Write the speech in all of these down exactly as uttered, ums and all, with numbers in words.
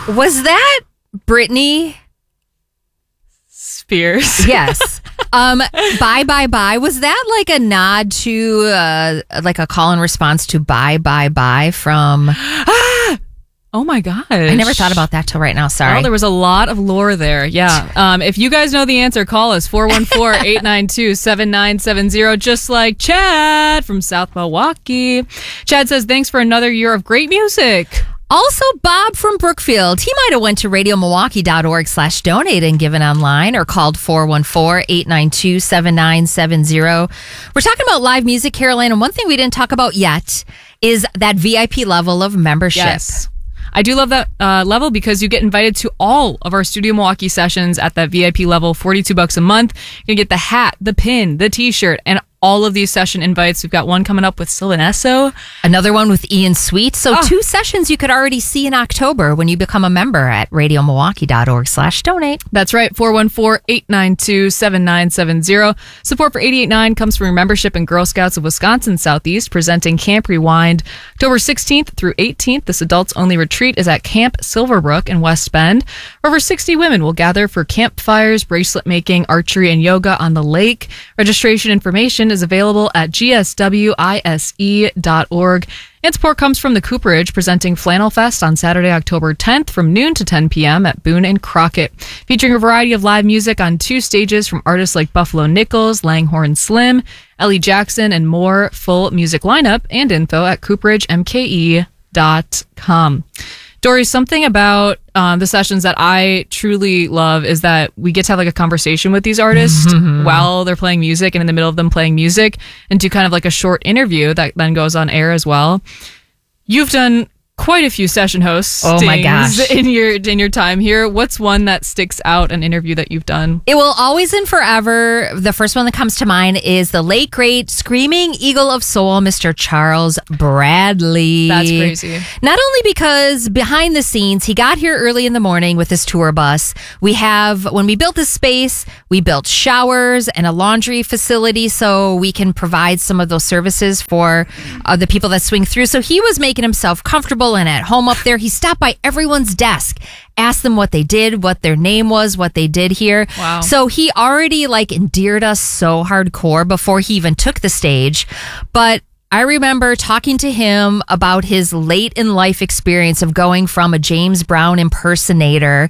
Was that Britney Spears? Yes. Um, Bye Bye Bye. Was that like a nod to uh, like a call and response to Bye Bye Bye from? Oh my gosh. I never thought about that till right now. Sorry. Well, there was a lot of lore there. Yeah. Um, if you guys know the answer, call us four one four, eight nine two, seven nine seven zero, just like Chad from South Milwaukee. Chad says, thanks for another year of great music. Also, Bob from Brookfield. He might have went to radiomilwaukee.org slash donate and given online or called four one four, eight nine two, seven nine seven zero. We're talking about live music, Caroline, and one thing we didn't talk about yet is that V I P level of membership. Yes. I do love that uh, level because you get invited to all of our Studio Milwaukee sessions at that V I P level, forty-two bucks a month. You get the hat, the pin, the t-shirt, and all of these session invites. We've got one coming up with Sylvan Esso. Another one with Ian Sweet. So oh. two sessions you could already see in October when you become a member at radiomilwaukee.org slash donate. That's right. four one four, eight nine two, seven nine seven zero. Support for eighty-eight point nine comes from your membership in Girl Scouts of Wisconsin Southeast, presenting Camp Rewind. October sixteenth through eighteenth, this adults-only retreat is at Camp Silverbrook in West Bend. Over sixty women will gather for campfires, bracelet making, archery, and yoga on the lake. Registration information is available at g s w i s e dot org. And support comes from the Cooperage, presenting Flannel Fest on Saturday, October tenth from noon to ten p.m. at Boone and Crockett, featuring a variety of live music on two stages from artists like Buffalo Nichols, Langhorne Slim, Ellie Jackson, and more. Full music lineup and info at cooperage m k e dot com. Dory, something about um, the sessions that I truly love is that we get to have like a conversation with these artists mm-hmm. while they're playing music and in the middle of them playing music, and do kind of like a short interview that then goes on air as well. You've done quite a few session hosts. Oh my gosh. In your in your time here, what's one that sticks out, an interview that you've done? It will always and forever. The first one that comes to mind is the late great screaming eagle of soul, Mister Charles Bradley. That's crazy. Not only because behind the scenes, he got here early in the morning with his tour bus. We have, when we built this space, we built showers and a laundry facility so we can provide some of those services for uh, the people that swing through. So he was making himself comfortable and at home up there. He stopped by everyone's desk, asked them what they did, what their name was, what they did here. Wow. So he already like endeared us so hardcore before he even took the stage. But I remember talking to him about his late in life experience of going from a James Brown impersonator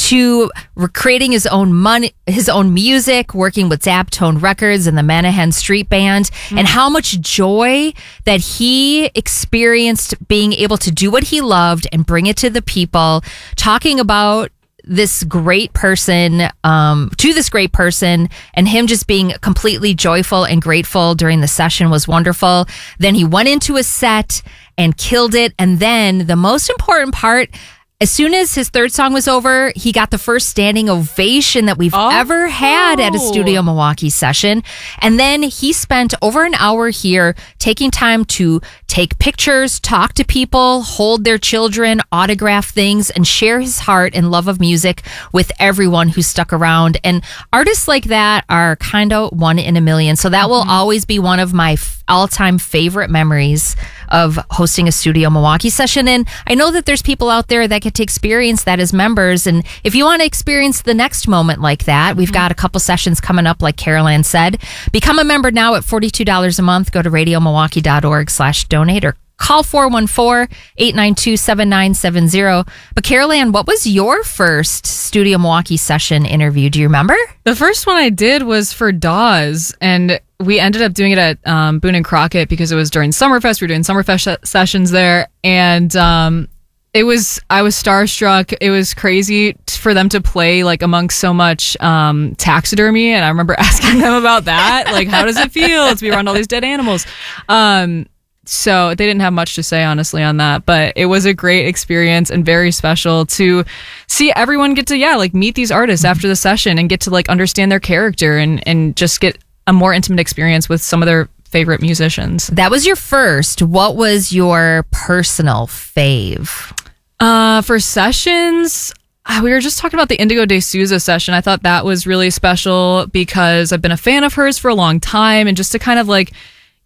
to creating his own money, his own music, working with Zaptone Records and the Manahan Street Band, mm. and how much joy that he experienced being able to do what he loved and bring it to the people, talking about this great person, um, to this great person, and him just being completely joyful and grateful during the session was wonderful. Then he went into a set and killed it. And then the most important part, as soon as his third song was over, he got the first standing ovation that we've oh. ever had at a Studio Milwaukee session. And then he spent over an hour here taking time to take pictures, talk to people, hold their children, autograph things, and share his heart and love of music with everyone who stuck around. And artists like that are kind of one in a million. So that mm-hmm. will always be one of my all-time favorite memories of hosting a Studio Milwaukee session. And I know that there's people out there that get to experience that as members. And if you want to experience the next moment like that, we've got a couple sessions coming up, like Caroline said. Become a member now at forty-two dollars a month. Go to radiomilwaukee.org slash donate or call four one four, eight nine two, seven nine seven zero. But Caroline, what was your first Studio Milwaukee session interview? Do you remember? The first one I did was for Dawes, and we ended up doing it at um, Boone and Crockett because it was during Summerfest. We were doing Summerfest sh- sessions there, and um, it was, I was starstruck. It was crazy for them to play like amongst so much um, taxidermy, and I remember asking them about that, like, how does it feel to be around all these dead animals? Um, so they didn't have much to say, honestly, on that, but it was a great experience and very special to see everyone get to, yeah, like meet these artists after the session and get to like understand their character and, and just get a more intimate experience with some of their favorite musicians. That was your first. What was your personal fave? Uh, for sessions, we were just talking about the Indigo De Souza session. I thought that was really special because I've been a fan of hers for a long time, and just to kind of like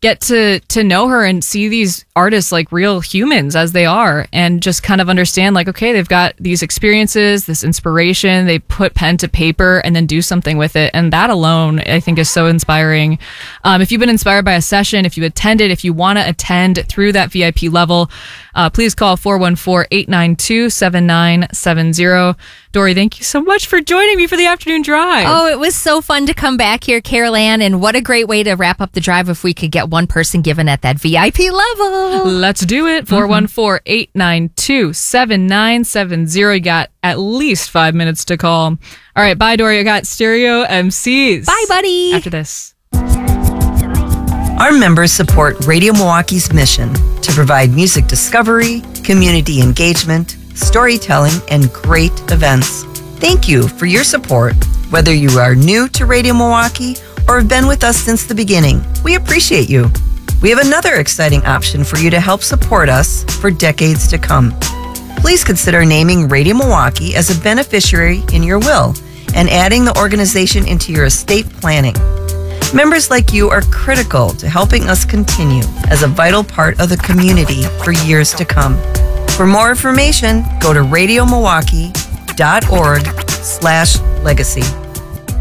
get to to know her and see these artists like real humans as they are, and just kind of understand like, okay, they've got these experiences, this inspiration, they put pen to paper and then do something with it. And that alone, I think, is so inspiring. Um, if you've been inspired by a session, if you attended, if you want to attend through that V I P level, uh, please call four one four, eight nine two, seven nine seven zero. Dory, thank you so much for joining me for the afternoon drive. Oh, it was so fun to come back here, Carol Ann, and what a great way to wrap up the drive if we could get one person given at that V I P level. Let's do it. four one four, eight nine two, seven nine seven zero. You got at least five minutes to call. All right, bye, Dory. I got Stereo M Cs. Bye, buddy. After this. Our members support Radio Milwaukee's mission to provide music discovery, community engagement, storytelling, and great events. Thank you for your support, whether you are new to Radio Milwaukee or have been with us since the beginning. We appreciate you. We have another exciting option for you to help support us for decades to come. Please consider naming Radio Milwaukee as a beneficiary in your will and adding the organization into your estate planning. Members like you are critical to helping us continue as a vital part of the community for years to come. For more information, go to radio milwaukee dot org slash legacy.